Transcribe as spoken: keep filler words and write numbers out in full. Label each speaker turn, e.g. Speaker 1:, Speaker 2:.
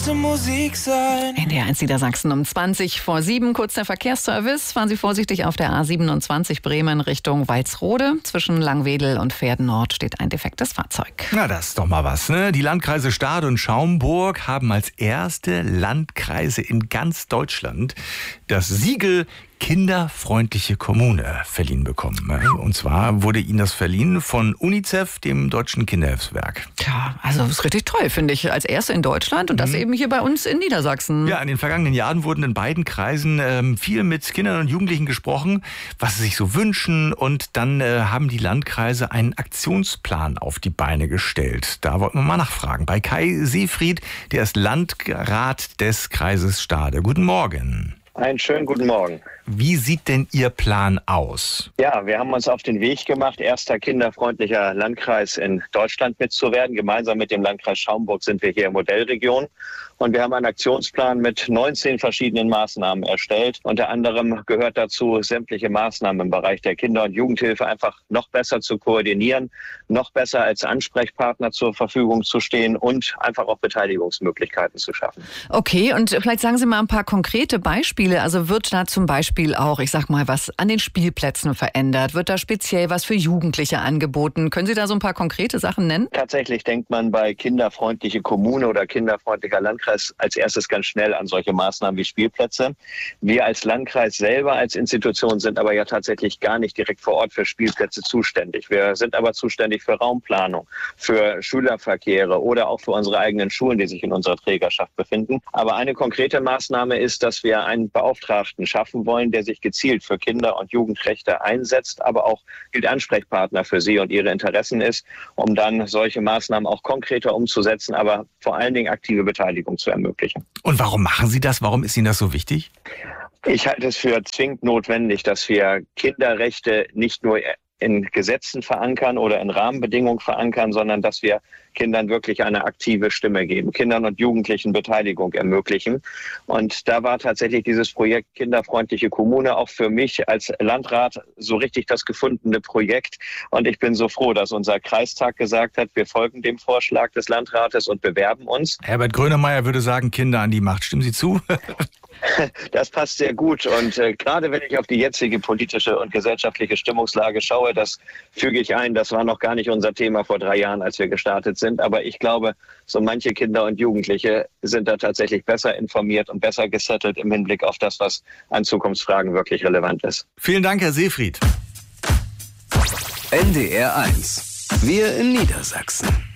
Speaker 1: sollte Musik sein.
Speaker 2: N D R eins Niedersachsen um zwanzig vor sieben. Kurz der Verkehrsservice. Fahren Sie vorsichtig auf der A siebenundzwanzig Bremen Richtung Walsrode. Zwischen Langwedel und Pferdennord steht ein defektes Fahrzeug.
Speaker 3: Na, das ist doch mal was, ne? Die Landkreise Stade und Schaumburg haben als erste Landkreise in ganz Deutschland das Siegel Kinderfreundliche Kommune verliehen bekommen. Und zwar wurde ihnen das verliehen von UNICEF, dem Deutschen Kinderhilfswerk.
Speaker 2: Tja, also das ist richtig toll, finde ich. Als erste in Deutschland und das eben hier bei uns in Niedersachsen.
Speaker 3: Ja, in den vergangenen Jahren wurden in beiden Kreisen ähm, viel mit Kindern und Jugendlichen gesprochen, was sie sich so wünschen. Und dann äh, haben die Landkreise einen Aktionsplan auf die Beine gestellt. Da wollten wir mal nachfragen. Bei Kai Seefried, der ist Landrat des Kreises Stade. Guten Morgen.
Speaker 4: Einen schönen guten Morgen.
Speaker 3: Wie sieht denn Ihr Plan aus?
Speaker 4: Ja, wir haben uns auf den Weg gemacht, erster kinderfreundlicher Landkreis in Deutschland mitzuwerden. Gemeinsam mit dem Landkreis Schaumburg sind wir hier Modellregion. Und wir haben einen Aktionsplan mit neunzehn verschiedenen Maßnahmen erstellt. Unter anderem gehört dazu, sämtliche Maßnahmen im Bereich der Kinder- und Jugendhilfe einfach noch besser zu koordinieren, noch besser als Ansprechpartner zur Verfügung zu stehen und einfach auch Beteiligungsmöglichkeiten zu schaffen.
Speaker 2: Okay, und vielleicht sagen Sie mal ein paar konkrete Beispiele. Also wird da zum Beispiel auch, ich sag mal, was an den Spielplätzen verändert? Wird da speziell was für Jugendliche angeboten? Können Sie da so ein paar konkrete Sachen nennen?
Speaker 4: Tatsächlich denkt man bei kinderfreundliche Kommune oder kinderfreundlicher Landkreis als erstes ganz schnell an solche Maßnahmen wie Spielplätze. Wir als Landkreis selber, als Institution sind aber ja tatsächlich gar nicht direkt vor Ort für Spielplätze zuständig. Wir sind aber zuständig für Raumplanung, für Schülerverkehre oder auch für unsere eigenen Schulen, die sich in unserer Trägerschaft befinden. Aber eine konkrete Maßnahme ist, dass wir einen Beauftragten schaffen wollen, der sich gezielt für Kinder- und Jugendrechte einsetzt, aber auch gilt Ansprechpartner für sie und ihre Interessen ist, um dann solche Maßnahmen auch konkreter umzusetzen, aber vor allen Dingen aktive Beteiligung zu ermöglichen.
Speaker 3: Und warum machen Sie das? Warum ist Ihnen das so wichtig?
Speaker 4: Ich halte es für zwingend notwendig, dass wir Kinderrechte nicht nur in Gesetzen verankern oder in Rahmenbedingungen verankern, sondern dass wir Kindern wirklich eine aktive Stimme geben, Kindern und Jugendlichen Beteiligung ermöglichen. Und da war tatsächlich dieses Projekt Kinderfreundliche Kommune auch für mich als Landrat so richtig das gefundene Projekt. Und ich bin so froh, dass unser Kreistag gesagt hat, wir folgen dem Vorschlag des Landrates und bewerben uns.
Speaker 3: Herbert Grönemeyer würde sagen, Kinder an die Macht. Stimmen Sie zu?
Speaker 4: Das passt sehr gut. Und äh, gerade wenn ich auf die jetzige politische und gesellschaftliche Stimmungslage schaue, das füge ich ein, das war noch gar nicht unser Thema vor drei Jahren, als wir gestartet sind. Aber ich glaube, so manche Kinder und Jugendliche sind da tatsächlich besser informiert und besser gesettelt im Hinblick auf das, was an Zukunftsfragen wirklich relevant ist.
Speaker 3: Vielen Dank, Herr Seefried.
Speaker 5: N D R eins. Wir in Niedersachsen.